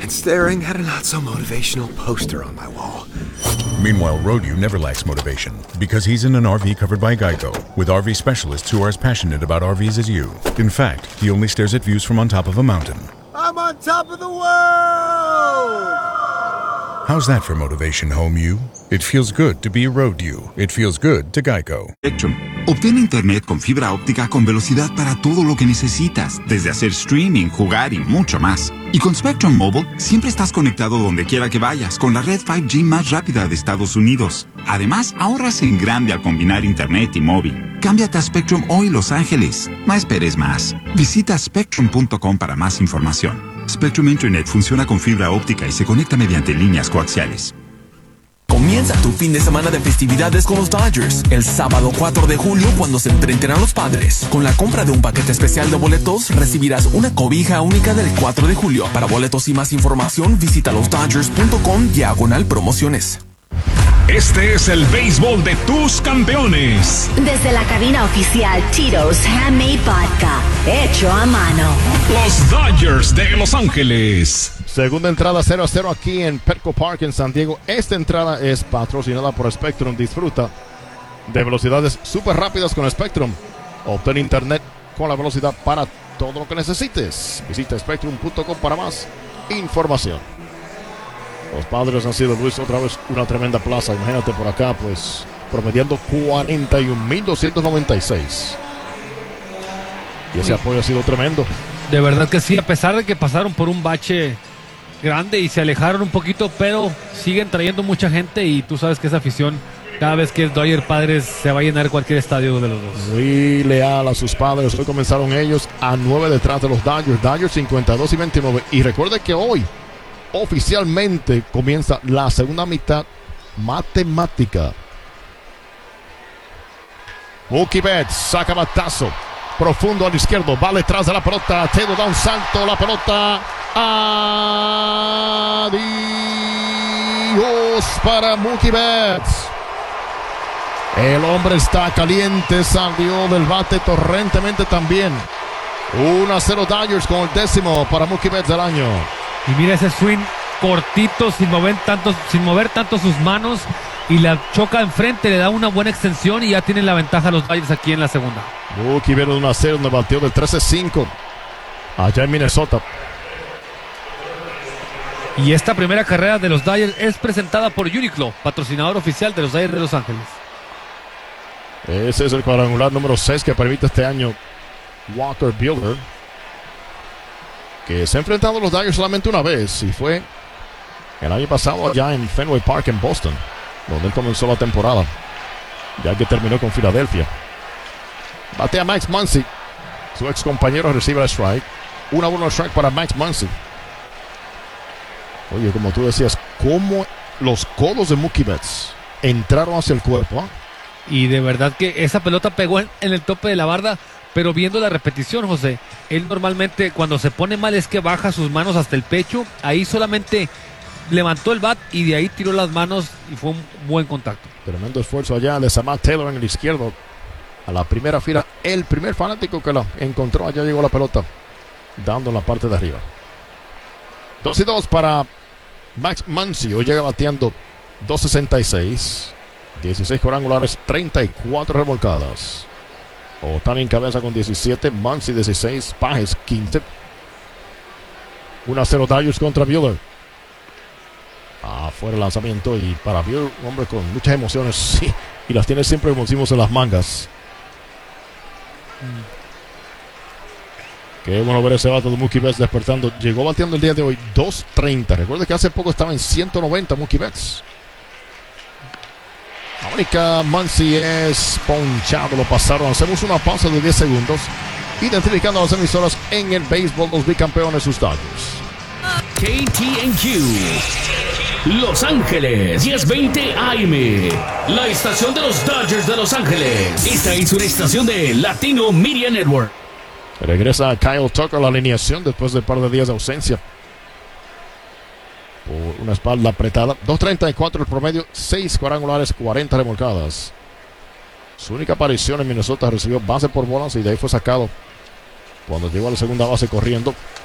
sat staring at a not-so-motivational poster on my wall. Meanwhile, Rodeo never lacks motivation because he's in an RV covered by Geico with RV specialists who are as passionate about RVs as you. In fact, he only stares at views from on top of a mountain. I'm on top of the world! How's that for motivation, home you? It feels good to be Road You. It feels good to Geico. Spectrum. Obtén internet con fibra óptica con velocidad para todo lo que necesitas, desde hacer streaming, jugar y mucho más. Y con Spectrum Mobile, siempre estás conectado donde quiera que vayas con la red 5G más rápida de Estados Unidos. Además, ahorras en grande al combinar internet y móvil. Cámbiate a Spectrum hoy, Los Ángeles. No esperes más. Visita spectrum.com para más información. Spectrum Internet funciona con fibra óptica y se conecta mediante líneas coaxiales. Comienza tu fin de semana de festividades con los Dodgers. El sábado 4 de julio, cuando se enfrenten a los Padres. Con la compra de un paquete especial de boletos, recibirás una cobija única del 4 de julio. Para boletos y más información, visita losdodgers.com/promociones. Este es el béisbol de tus campeones. Desde la cabina oficial Tito's Handmade Vodka, hecho a mano. Los Dodgers de Los Ángeles. Segunda entrada 0-0 aquí en Petco Park en San Diego. Esta entrada es patrocinada por Spectrum. Disfruta de velocidades súper rápidas con Spectrum. Obtén internet con la velocidad para todo lo que necesites. Visita Spectrum.com para más información. Los Padres han sido, Luis, otra vez una tremenda plaza. Imagínate por acá, pues, promediando 41,296. Y ese apoyo ha sido tremendo. De verdad que sí, a pesar de que pasaron por un bache grande y se alejaron un poquito, pero siguen trayendo mucha gente y tú sabes que esa afición, cada vez que es Dodger Padres, se va a llenar cualquier estadio de los dos. Muy leal a sus Padres. Hoy comenzaron ellos a 9 detrás de los Dodgers. Dodgers 52-29. Y recuerde que hoy oficialmente comienza la segunda mitad matemática. Mookie Betts saca batazo profundo al izquierdo, va detrás de la pelota. Taylor da un salto, la pelota. Adiós para Mookie Betts. El hombre está caliente, salió del bate torrentemente también. 1-0 Dodgers con el 10º para Mookie Betts del año. Y mira ese swing cortito, sin mover tanto sus manos, y la choca enfrente, le da una buena extensión y ya tienen la ventaja los Dodgers aquí en la segunda. Mookie Betts 1-0, donde bateó del 13-5 allá en Minnesota. Y esta primera carrera de los Dodgers es presentada por Uniqlo, patrocinador oficial de los Dodgers de Los Ángeles. Ese es el cuadrangular número 6 que permite este año Walker Buehler, que se ha enfrentado a los Dodgers solamente una vez, y fue el año pasado allá en Fenway Park en Boston, donde él comenzó la temporada, ya que terminó con Filadelfia. Batea Max Muncy, su ex compañero recibe el strike. 1-1 strike para Max Muncy. Oye, como tú decías, cómo los codos de Mookie Betts entraron hacia el cuerpo. Y de verdad que esa pelota pegó en el tope de la barda. Pero viendo la repetición, José, él normalmente cuando se pone mal es que baja sus manos hasta el pecho. Ahí solamente levantó el bat y de ahí tiró las manos y fue un buen contacto. Tremendo esfuerzo allá de Samad Taylor en el izquierdo. A la primera fila, el primer fanático que la encontró, allá llegó la pelota, dando en la parte de arriba. 2-2 para Max Muncy. Hoy llega bateando 2.66, 16 cuadrangulares, 34 remolcadas. Ohtani en cabeza con 17, Muncy 16, Pages 15. 1-0 Dodgers contra Buehler. Afuera el lanzamiento, y para Buehler, un hombre con muchas emociones, sí, y las tiene siempre, como decimos, en las mangas. Qué bueno ver ese bate de Mookie Betts despertando. Llegó bateando el día de hoy 2.30. Recuerde que hace poco estaba en 190 Mookie Betts. La única, Muncy es ponchado, lo pasaron. Hacemos una pausa de 10 segundos, identificando a las emisoras en el béisbol, los bicampeones, sus Dodgers. KTNQ Los Ángeles 1020 AM, la estación de los Dodgers de Los Ángeles. Esta es una estación de Latino Media Network. Regresa Kyle Tucker a la alineación después de un par de días de ausencia por una espalda apretada. 2.34 el promedio, 6 cuadrangulares, 40 remolcadas. Su única aparición en Minnesota, recibió base por bolas y de ahí fue sacado cuando llegó a la segunda base corriendo.